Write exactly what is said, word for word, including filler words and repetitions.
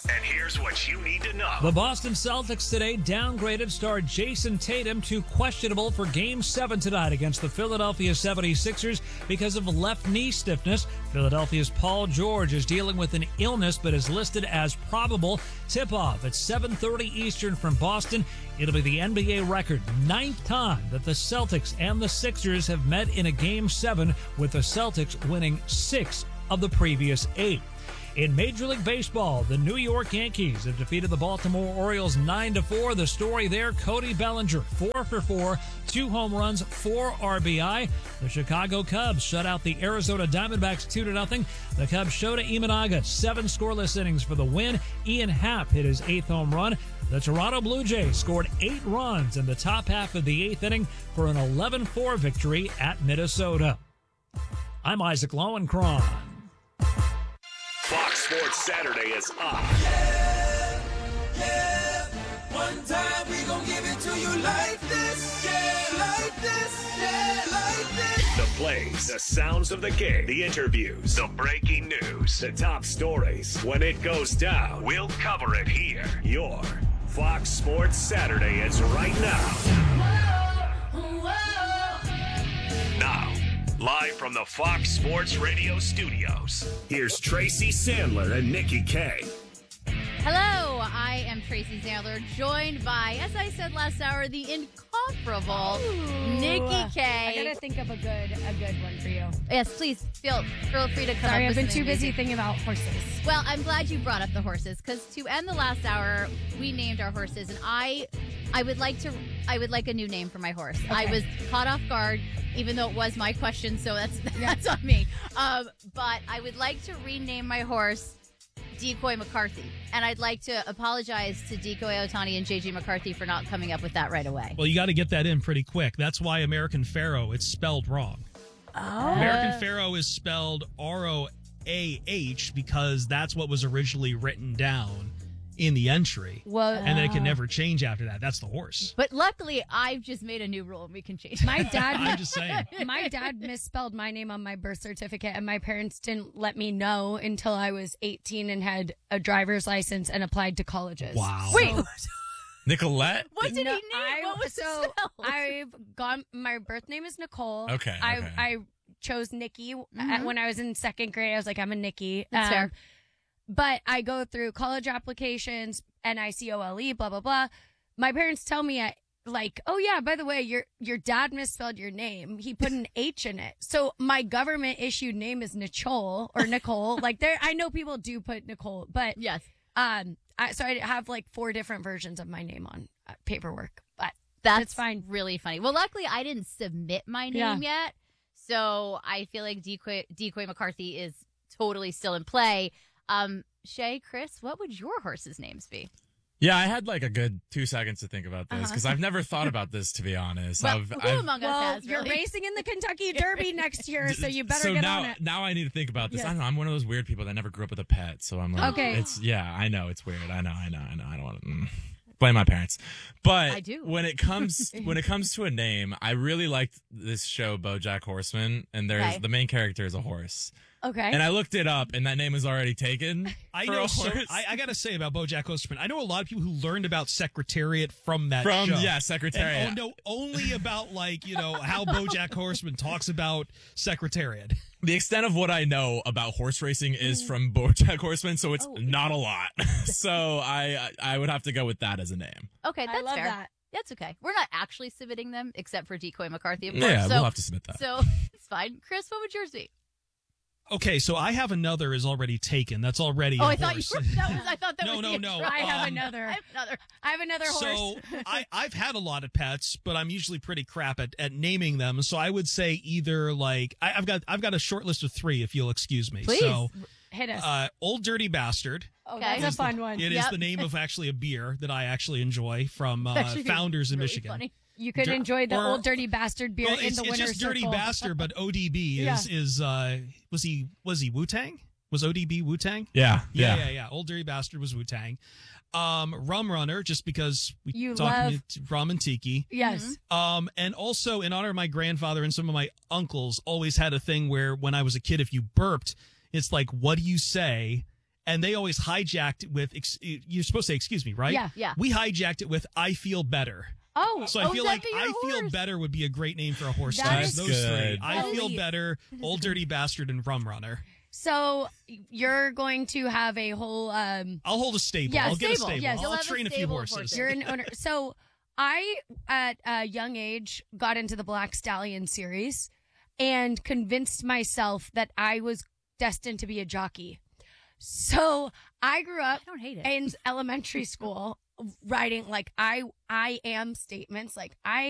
And here's what you need to know. The Boston Celtics today downgraded star Jason Tatum to questionable for Game seven tonight against the Philadelphia seventy-sixers because of left knee stiffness. Philadelphia's Paul George is dealing with an illness but is listed as probable. Tip-off at seven thirty Eastern from Boston. It'll be the N B A record ninth time that the Celtics and the Sixers have met in a Game seven, with the Celtics winning six of the previous eight. In Major League Baseball, the New York Yankees have defeated the Baltimore Orioles nine to four. The story there, Cody Bellinger, four for four, two home runs, four R B I. The Chicago Cubs shut out the Arizona Diamondbacks two to nothing. The Cubs' Shota Imanaga, seven scoreless innings for the win. Ian Happ hit his eighth home run. The Toronto Blue Jays scored eight runs in the top half of the eighth inning for an eleven four victory at Minnesota. I'm Isaac Lowenkron. Fox Sports Saturday is on. Yeah, yeah. One time we gon' give it to you like this. Yeah, like this. Yeah, like this. The plays, the sounds of the game, the interviews, the breaking news, the top stories. When it goes down, we'll cover it here. Your Fox Sports Saturday is right now. Whoa, whoa. Now, live from the Fox Sports Radio studios, here's Tracy Sandler and Nikki K. Hello, I am Tracy Sandler, joined by, as I said last hour, the incomparable Ooh. Nikki K. I gotta think of a good a good one for you. Yes, please feel feel free to come Sorry, up I've with been too something busy amazing. thinking about horses. Well, I'm glad you brought up the horses, because to end the last hour, we named our horses, and I, I would like to, I would like a new name for my horse. Okay. I was caught off guard, even though it was my question, so that's Yeah. that's on me. Um, but I would like to rename my horse Decoy McCarthy, and I'd like to apologize to Decoy Otani and J J McCarthy for not coming up with that right away. Well, you got to get that in pretty quick. That's why American Pharaoh, it's spelled wrong. Oh. American Pharaoh is spelled R O A H because that's what was originally written down in the entry. Well, And then it can never change after that. That's the horse. But luckily, I've just made a new rule, and we can change it. my dad, I'm just saying. my dad misspelled my name on my birth certificate, and my parents didn't let me know until I was eighteen and had a driver's license and applied to colleges. Wow. Wait, Nicolette? what did No, he name? I- What was so the spell? I've gone. My birth name is Nicole. Okay, I okay. I chose Nikki Mhm. at, when I was in second grade. I was like, I'm a Nikki. That's Um, fair. But I go through college applications, N I C O L E, blah blah blah. My parents tell me, I, like, oh yeah, by the way, your your dad misspelled your name. He put an H in it. So my government issued name is Nicole or Nicole. Like there, I know people do put Nicole, but Yes. um, I, so I have like four different versions of my name on uh, paperwork. But That's It's fine. really funny. Well, luckily, I didn't submit my name yet, so I feel like Decoy, Decoy McCarthy is totally still in play. Um, Shay, Chris, what would your horses' names be? Yeah, I had like a good two seconds to think about this because Uh-huh. I've never thought about this, to be honest. Well, I've, who I've, among us well, has, you're really? racing in the Kentucky Derby next year, so you better so get now, on it. now I need to think about this. Yes. I don't know. I'm one of those weird people that never grew up with a pet, so I'm like, Okay. It's yeah, I know it's weird. I know, I know, I know. I don't want to mm, blame my parents, but I do. when it comes when it comes to a name, I really liked this show BoJack Horseman, and there's Okay. the main character is a horse, Okay. and I looked it up, and that name is already taken. I for know. a So, horse. I, I got to say about BoJack Horseman, I know a lot of people who learned about Secretariat from that From show. yeah, Secretariat. And oh, no, only about like you know how BoJack Horseman talks about Secretariat. The extent of what I know about horse racing is from BoJack Horseman, so it's Oh. not a lot. so I I would have to go with that as a name. Okay, that's I love fair. that. That's okay. We're not actually submitting them, except for Decoy McCarthy, of course. Yeah, so, we'll have to submit that. So it's fine. Chris, what would yours be? Okay, so I have another is already taken. That's already Oh, a I thought you horse. were. That was, I thought that No, was no, the no. intro. I have Um, another. I have another. I have another So horse. I, I've had a lot of pets, but I'm usually pretty crap at, at naming them. So I would say either like I, I've got I've got a short list of three, if you'll excuse me. Please. So Hit us. uh, Old Dirty Bastard. oh, okay. that's is a fun the- one. It is Yep. the name of actually a beer that I actually enjoy from uh, Actually, Founders in really Michigan. funny. You could Dir- enjoy the or- old dirty bastard beer Well, in it's, the it's winter just Dirty circle. Bastard, but O D B is is uh, was he was he Wu Tang? Was O D B Wu Tang? Yeah, Yeah, yeah. yeah, yeah. Old Dirty Bastard was Wu Tang. Um, Rum Runner, just because we You talked love- to rum and tiki. Yes. Um, and also in honor of my grandfather and some of my uncles, always had a thing where when I was a kid, if you burped, it's like, what do you say? and they always hijacked with, ex- you're supposed to say, excuse me, right? Yeah. Yeah. We hijacked it with I feel better. Oh, So I oh, feel is that like for your I feel horse? better would be a great name for a horse. That That is those good. three. I Elite. feel better, Old Dirty Bastard, and Rum Runner. So you're going to have a whole um I'll hold a stable. Yeah, I'll get a stable. stable. Yes. I'll, You'll I'll have a train a, few stable of horses. horses. you're an owner. So I at a young age got into the Black Stallion series and convinced myself that I was destined to be a jockey. So I grew up I don't hate it. in elementary school writing like I I am statements like I